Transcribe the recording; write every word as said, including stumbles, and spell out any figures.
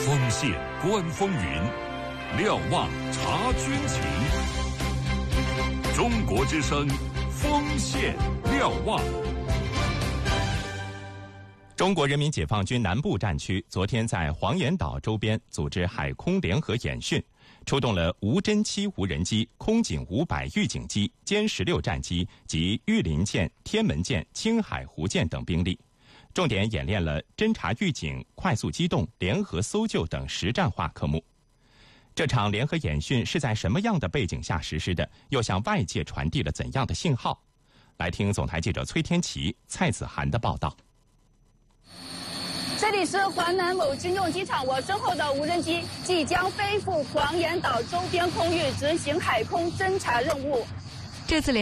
锋线观风云，瞭望察军情。中国之声，锋线瞭望。 中国人民解放军南部战区昨天在黄岩岛周边组织海空联合演训，出动了无侦七无人机、空警五百预警机、歼十六战机及御林舰、天门舰、青海湖舰等兵力，重点演练了侦察预警、快速机动、联合搜救等实战化科目。这场联合演训是在什么样的背景下实施的？又向外界传递了怎样的信号？来听总台记者崔天琪、蔡子涵的报道。 这里是华南某军用机场，我身后的无人机即将飞赴黄岩岛周边空域执行海空侦察任务。 这次联